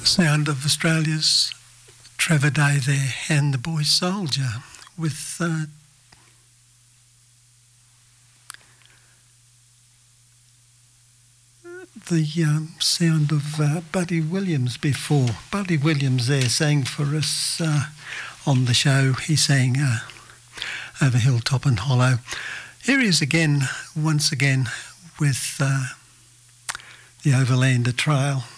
Sound of Australia's Trevor Day there and the Boy Soldier with the sound of Buddy Williams before. Buddy Williams there sang for us on the show. He sang Over Hilltop and Hollow. Here he is again, once again, with the Overlander Trail.